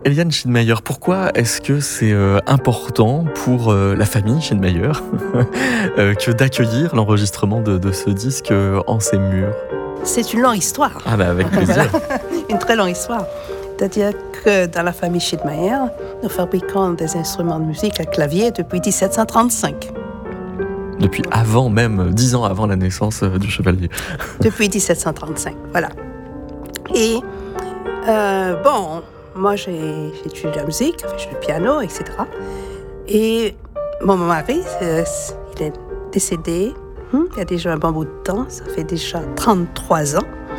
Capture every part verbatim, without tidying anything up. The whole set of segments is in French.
Eliane Schildmayer, pourquoi est-ce que c'est euh, important pour euh, la famille Schildmayer euh, que d'accueillir l'enregistrement de, de ce disque euh, en ses murs? C'est une longue histoire. Ah bah avec plaisir. Voilà. Une très longue histoire. C'est-à-dire que dans la famille Schildmayer, nous fabriquons des instruments de musique à clavier depuis dix-sept cent trente-cinq. Depuis avant même, dix ans avant la naissance euh, du chevalier. Depuis dix-sept cent trente-cinq, voilà. Et euh, bon, moi j'ai, j'ai étudié la musique, j'ai joué le piano, et cetera. Et mon mari, euh, il est décédé hum, il y a déjà un bon bout de temps, ça fait déjà trente-trois ans.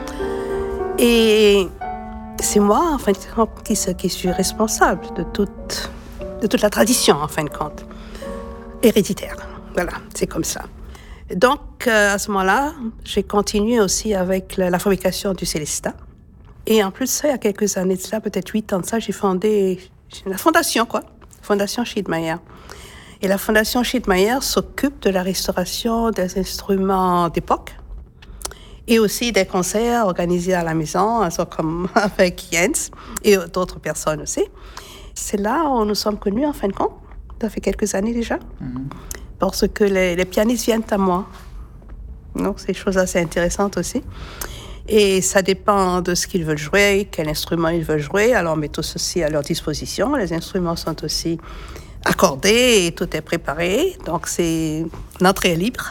Et c'est moi, en fin de compte, qui, qui suis responsable de toute, de toute la tradition, en fin de compte, héréditaire. Voilà, c'est comme ça. Donc, euh, à ce moment-là, j'ai continué aussi avec la, la fabrication du Célestat. Et en plus de ça, il y a quelques années de ça, peut-être huit ans de ça, j'ai fondé la fondation, quoi, Fondation Schildmayer. Et la Fondation Schildmayer s'occupe de la restauration des instruments d'époque et aussi des concerts organisés à la maison, comme avec Jens et d'autres personnes aussi. C'est là où nous sommes connus, en fin de compte. Ça fait quelques années déjà. Mm-hmm. Parce que les, les pianistes viennent à moi. Donc, c'est des choses assez intéressantes aussi. Et ça dépend de ce qu'ils veulent jouer, quel instrument ils veulent jouer. Alors, on met tout ceci à leur disposition. Les instruments sont aussi accordés et tout est préparé. Donc, c'est une entrée libre.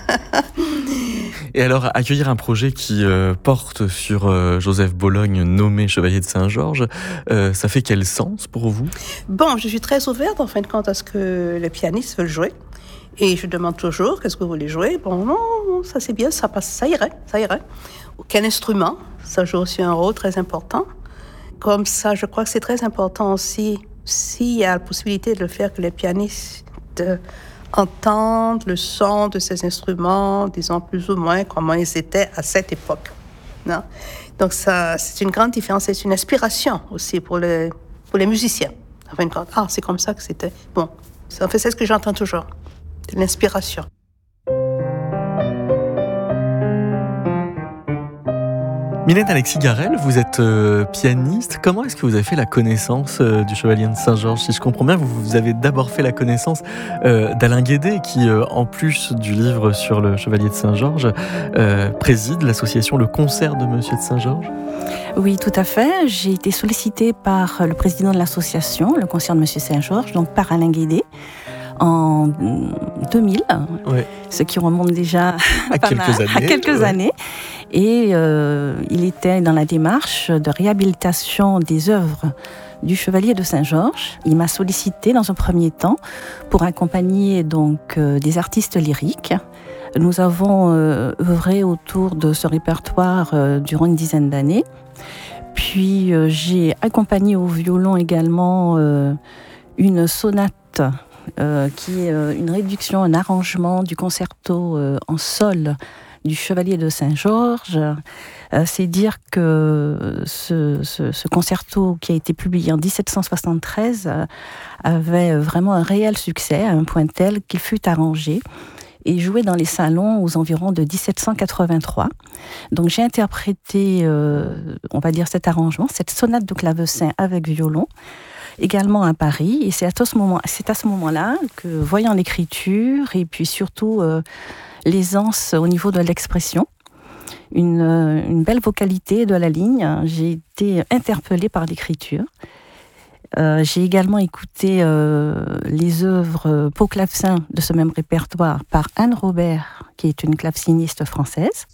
Et alors, accueillir un projet qui euh, porte sur euh, Joseph Bologne, nommé chevalier de Saint-Georges, euh, ça fait quel sens pour vous? Bon, je suis très ouverte, en fin de compte, à ce que les pianistes veulent jouer. Et je demande toujours, qu'est-ce que vous voulez jouer? Bon, non, ça c'est bien, ça passe, ça irait, ça irait. Quel instrument? Ça joue aussi un rôle très important. Comme ça, je crois que c'est très important aussi, s'il y a la possibilité de le faire, que les pianistes entendent le son de ces instruments, disons plus ou moins comment ils étaient à cette époque. Non? Donc ça, c'est une grande différence, c'est une inspiration aussi pour les, pour les musiciens. En fin de compte, ah, c'est comme ça que c'était. Bon, en fait, c'est ce que j'entends toujours. C'est l'inspiration. Mylène Alexis Garel, vous êtes euh, pianiste. Comment est-ce que vous avez fait la connaissance euh, du chevalier de Saint-Georges? Si je comprends bien, vous, vous avez d'abord fait la connaissance euh, d'Alain Guédé, qui, euh, en plus du livre sur le chevalier de Saint-Georges, euh, préside l'association Le Concert de Monsieur de Saint-Georges. Oui, tout à fait. J'ai été sollicitée par le président de l'association, Le Concert de Monsieur Saint-Georges, donc par Alain Guédé, en deux mille, ouais. Ce qui remonte déjà à, pas quelques, mal, années, à quelques ouais. années. Et euh, il était dans la démarche de réhabilitation des œuvres du chevalier de Saint-Georges. Il m'a sollicité dans un premier temps pour accompagner donc euh, des artistes lyriques. Nous avons euh, œuvré autour de ce répertoire euh, durant une dizaine d'années. Puis euh, j'ai accompagné au violon également euh, une sonate euh, qui est euh, une réduction, un arrangement du concerto euh, en sol du chevalier de Saint-Georges. Euh, c'est dire que ce, ce, ce concerto qui a été publié en dix-sept cent soixante-treize euh, avait vraiment un réel succès, à un point tel qu'il fut arrangé et joué dans les salons aux environs de dix-sept cent quatre-vingt-trois. Donc j'ai interprété, euh, on va dire, cet arrangement, cette sonate de clavecin avec violon, également à Paris. Et c'est à ce moment, c'est à ce moment-là que, voyant l'écriture et puis surtout euh, l'aisance au niveau de l'expression, une, une belle vocalité de la ligne, j'ai été interpellée par l'écriture. Euh, j'ai également écouté euh, les œuvres pour clavecin de ce même répertoire par Anne Robert, qui est une claveciniste française.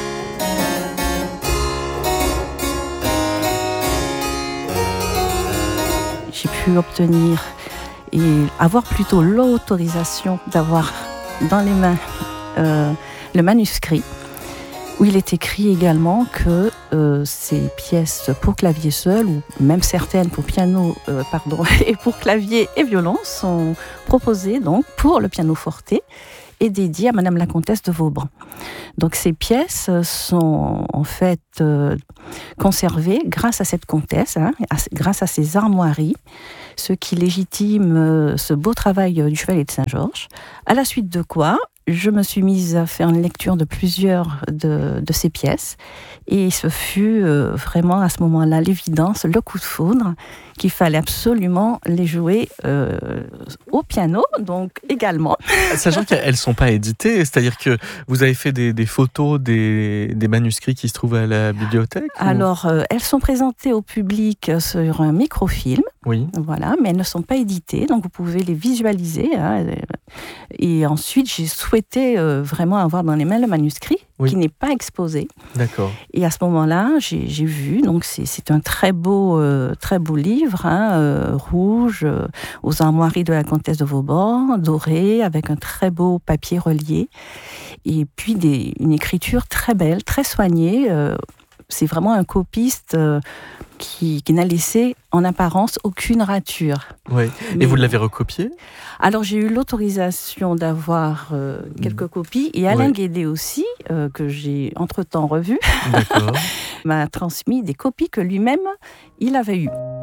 J'ai pu obtenir et avoir plutôt l'autorisation d'avoir dans les mains euh, le manuscrit, où il est écrit également que euh, ces pièces pour clavier seul, ou même certaines pour piano, euh, pardon, et pour clavier et violon, sont proposées donc pour le pianoforte et dédiées à Madame la Comtesse de Vaubran. Donc ces pièces sont en fait euh, conservées grâce à cette comtesse, hein, à, grâce à ses armoiries, ce qui légitime euh, ce beau travail euh, du chevalier de Saint-Georges. À la suite de quoi, je me suis mise à faire une lecture de plusieurs de, de ces pièces. Et ce fut euh, vraiment à ce moment-là l'évidence, le coup de foudre, qu'il fallait absolument les jouer euh, au piano, donc également. Sachant qu'elles ne sont pas éditées, c'est-à-dire que vous avez fait des, des photos des, des manuscrits qui se trouvent à la bibliothèque ou... Alors, euh, elles sont présentées au public sur un microfilm. Oui. Voilà, mais elles ne sont pas éditées, donc vous pouvez les visualiser. Hein. Et ensuite, j'ai souhaité euh, vraiment avoir dans les mains le manuscrit, oui. qui n'est pas exposé. D'accord. Et à ce moment-là, j'ai, j'ai vu, donc c'est, c'est un très beau, euh, très beau livre, hein, euh, rouge, euh, aux armoiries de la comtesse de Vauban, doré, avec un très beau papier relié, et puis des, une écriture très belle, très soignée. Euh, c'est vraiment un copiste euh, qui, qui n'a laissé en apparence aucune rature. Oui. Et Mais, vous l'avez recopié ? Alors j'ai eu l'autorisation d'avoir euh, quelques mmh. copies, et Alain oui. Guédé aussi, euh, que j'ai entre-temps revu, m'a transmis des copies que lui-même il avait eues.